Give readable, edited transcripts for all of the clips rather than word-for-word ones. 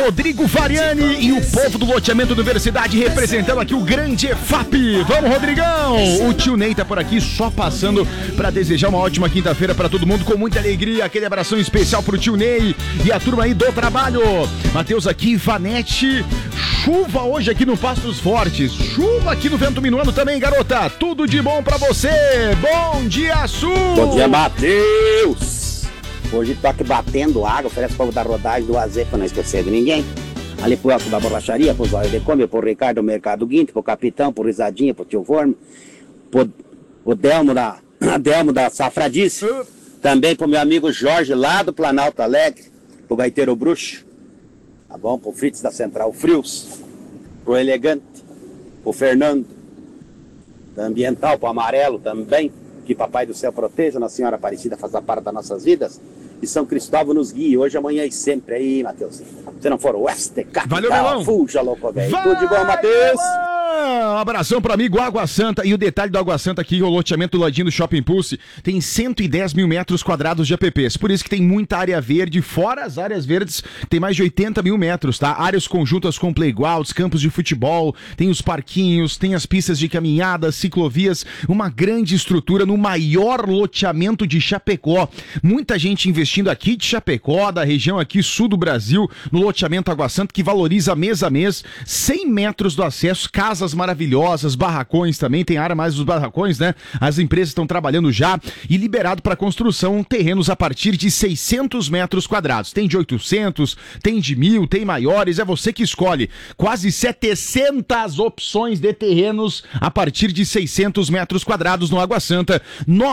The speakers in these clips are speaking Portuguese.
Rodrigo Variani e o povo do loteamento Universidade representando aqui o grande EFAP. Vamos, Rodrigão! O tio Ney tá por aqui só passando pra desejar uma ótima quinta-feira pra todo mundo, com muita alegria. Aquele abração especial pro tio Ney e a turma aí do trabalho. Matheus aqui, Vanete. Chuva hoje aqui no Pastos Fortes. Chuva aqui no Vento Minuano também, garota. Tudo de bom pra você. Bom dia, Sul! Bom dia, Matheus! Hoje tô aqui batendo água, oferece o povo da rodagem do AZ pra não esquecer de ninguém. Ali pro Elco da Borracharia, pro Zóio de Come, pro Ricardo do Mercado Guinte, pro Capitão, pro Risadinha, pro Tio Vorme, pro Delmo da Safradice, também pro meu amigo Jorge lá do Planalto Alegre, pro Gaiteiro Bruxo, tá bom? Pro Fritz da Central Frios, pro Elegante, pro Fernando, da Ambiental, pro Amarelo também, que Papai do Céu proteja, Nossa Senhora Aparecida faça parte das nossas vidas. E São Cristóvão nos guie, hoje, amanhã e sempre aí, Matheus. Se não for o Oeste Capital, valeu, Melão. Fuja, louco, velho. Tudo de bom, Matheus. Um abração pro amigo Água Santa. E o detalhe do Água Santa aqui, o loteamento do ladinho do Shopping Pulse, tem 110 mil metros quadrados de APPs. Por isso que tem muita área verde. Fora as áreas verdes, tem mais de 80 mil metros, tá? Áreas conjuntas com playgrounds, campos de futebol, tem os parquinhos, tem as pistas de caminhadas, ciclovias. Uma grande estrutura no maior loteamento de Chapecó. Muita gente investindo aqui de Chapecó, da região aqui sul do Brasil, no loteamento Água Santa, que valoriza mês a mês 100 metros do acesso, casas maravilhosas, barracões também, tem área mais dos barracões, né? As empresas estão trabalhando já e liberado para construção terrenos a partir de 600 metros quadrados. Tem de 800, tem de 1.000, tem maiores, é você que escolhe. Quase 700 opções de terrenos a partir de 600 metros quadrados no Água Santa.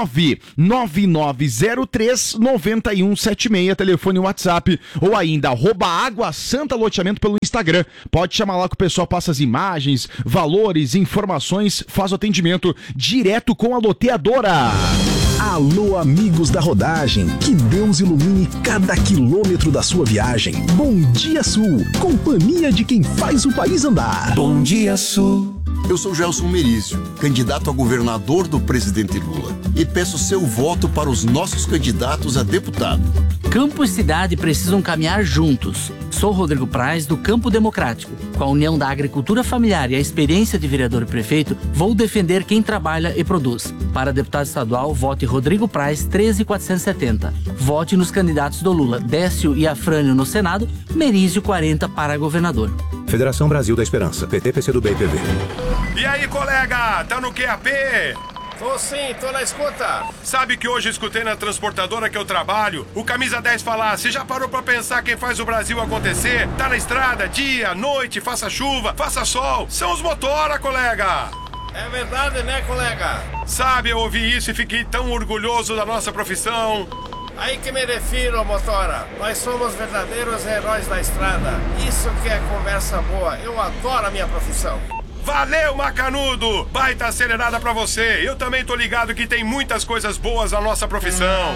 99903-9176, telefone WhatsApp, ou ainda @Água Santa Loteamento pelo Instagram. Pode chamar lá que o pessoal passa as imagens, valores, informações, faz o atendimento direto com a loteadora. Alô, amigos da rodagem, que Deus ilumine cada quilômetro da sua viagem. Bom Dia Sul, companhia de quem faz o país andar. Bom Dia Sul. Eu sou Gelson Merizio, candidato a governador do presidente Lula, e peço seu voto para os nossos candidatos a deputado. Campo e cidade precisam caminhar juntos. Sou Rodrigo Praz, do Campo Democrático. Com a união da agricultura familiar e a experiência de vereador e prefeito, vou defender quem trabalha e produz. Para deputado estadual, vote Rodrigo Praz, 13.470. Vote nos candidatos do Lula, Décio e Afrânio no Senado, Merizio 40 para governador. Federação Brasil da Esperança, PT, PCdoB e PV. E aí, colega, tá no QAP? Tô sim, tô na escuta. Sabe que hoje eu escutei na transportadora que eu trabalho o Camisa 10 falar: você já parou pra pensar quem faz o Brasil acontecer? Tá na estrada, dia, noite, faça chuva, faça sol. São os motora, colega. É verdade, né, colega? Sabe, eu ouvi isso e fiquei tão orgulhoso da nossa profissão. Aí que me refiro, motora. Nós somos verdadeiros heróis da estrada. Isso que é conversa boa. Eu adoro a minha profissão. Valeu, Macanudo! Baita acelerada pra você. Eu também tô ligado que tem muitas coisas boas na nossa profissão.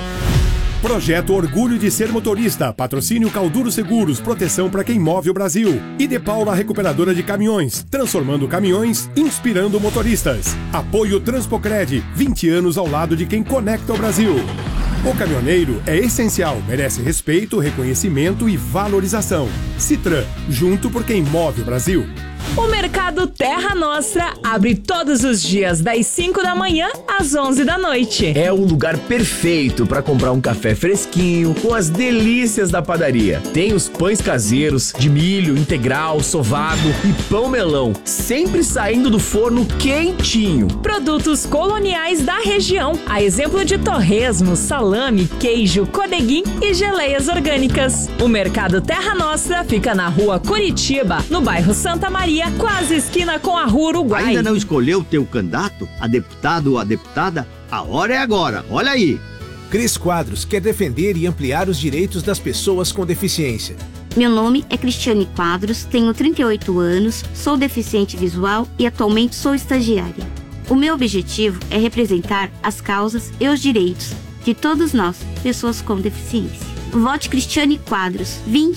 Projeto Orgulho de Ser Motorista. Patrocínio Calduro Seguros. Proteção para quem move o Brasil. E De Paula Recuperadora de Caminhões. Transformando caminhões, inspirando motoristas. Apoio Transpocred. 20 anos ao lado de quem conecta o Brasil. O caminhoneiro é essencial, merece respeito, reconhecimento e valorização. Citran, junto por quem move o Brasil. O Mercado Terra Nostra abre todos os dias das 5 da manhã às 11 da noite. É o lugar perfeito para comprar um café fresquinho com as delícias da padaria. Tem os pães caseiros de milho, integral, sovado e pão melão, sempre saindo do forno quentinho. Produtos coloniais da região, a exemplo de torresmo, salame, queijo, coneguim e geleias orgânicas. O Mercado Terra Nostra fica na Rua Curitiba, no bairro Santa Maria, quase esquina com a Rua Uruguai. Ainda não escolheu o teu candidato, a deputado ou a deputada? A hora é agora, olha aí. Cris Quadros quer defender e ampliar os direitos das pessoas com deficiência. Meu nome é Cristiane Quadros, tenho 38 anos, sou deficiente visual e atualmente sou estagiária. O meu objetivo é representar as causas e os direitos de todos nós, pessoas com deficiência. Vote Cristiane Quadros,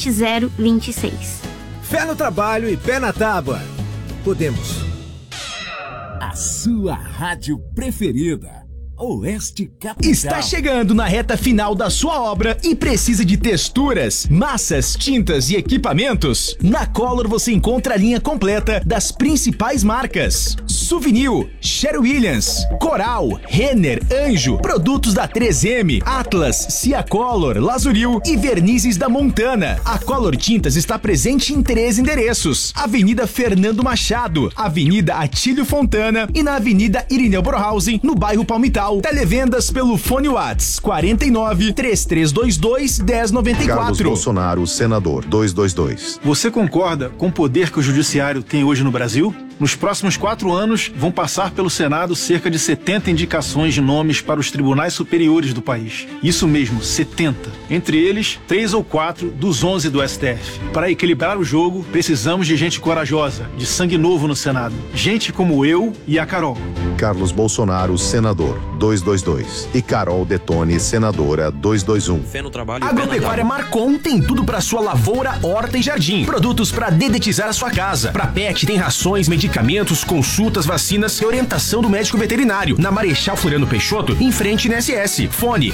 20026. Fé no trabalho e pé na tábua. Podemos. A sua rádio preferida. Oeste Capital. Está chegando na reta final da sua obra e precisa de texturas, massas, tintas e equipamentos? Na Color você encontra a linha completa das principais marcas: Souvenir, Sherwin-Williams, Coral, Renner, Anjo, produtos da 3M, Atlas, Ciacolor, Lazuril e vernizes da Montana. A Color Tintas está presente em 3 endereços: Avenida Fernando Machado, Avenida Atílio Fontana e na Avenida Irineu Borhausen, no bairro Palmital. Televendas pelo fone Whats 49 3322 1094. Carlos Bolsonaro, senador, 222. Você concorda com o poder que o judiciário tem hoje no Brasil? Nos próximos 4 anos, vão passar pelo Senado cerca de 70 indicações de nomes para os tribunais superiores do país. Isso mesmo, 70. Entre eles, 3 ou 4 dos 11 do STF. Para equilibrar o jogo, precisamos de gente corajosa, de sangue novo no Senado. Gente como eu e a Carol. Carlos Bolsonaro, senador, 222. E Carol Detone, senadora, 221. Fé no trabalho. Agropecuária Marcon tem tudo para sua lavoura, horta e jardim. Produtos para dedetizar a sua casa. Para pet tem rações, medicamentos, consultas, vacinas e orientação do médico veterinário. Na Marechal Floriano Peixoto, em frente na SS. Fone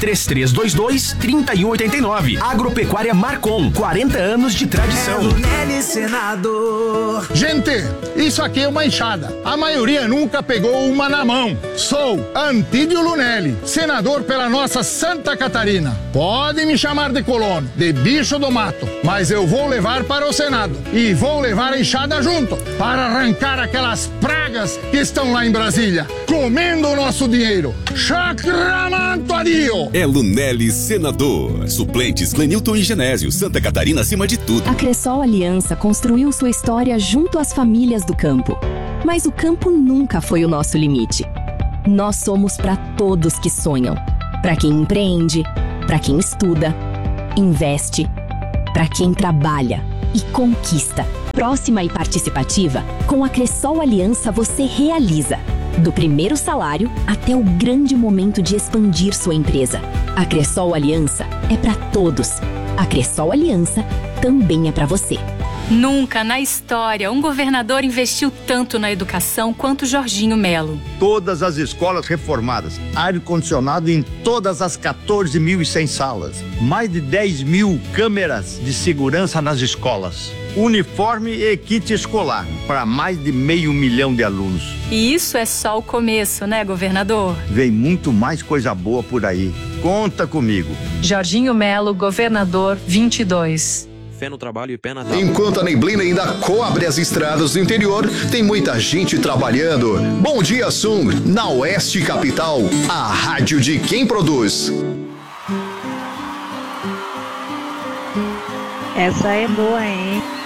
3322-3189. Agropecuária Marcon, 40 anos de tradição. Senador. Gente, isso aqui é uma enxada. A maioria nunca pegou uma na mão. Sou Antídio Lunelli, senador pela nossa Santa Catarina. Pode me chamar de colono, de bicho do mato, mas eu vou levar para o Senado e vou levar a enxada junto para arrancar aquelas pragas que estão lá em Brasília, comendo o nosso dinheiro. Sacramento a Dio! É Lunelli, senador. Suplentes Clenilton e Genésio, Santa Catarina acima de tudo. A Cressol Aliança construiu sua história junto às famílias do campo. Mas o campo nunca foi o nosso limite. Nós somos para todos que sonham. Para quem empreende, para quem estuda, investe, para quem trabalha e conquista. Próxima e participativa, com a Cressol Aliança você realiza. Do primeiro salário até o grande momento de expandir sua empresa. A Cressol Aliança é para todos. A Cressol Aliança também é para você. Nunca na história um governador investiu tanto na educação quanto Jorginho Melo. Todas as escolas reformadas, ar-condicionado em todas as 14.100 salas, mais de 10 mil câmeras de segurança nas escolas, uniforme e kit escolar para mais de 500 mil de alunos. E isso é só o começo, né, governador? Vem muito mais coisa boa por aí. Conta comigo. Jorginho Melo, governador 22. Fé no trabalho e pé na tábua. Enquanto a neblina ainda cobre as estradas do interior, tem muita gente trabalhando. Bom dia, Sum, na Oeste Capital, a rádio de quem produz. Essa é boa, hein?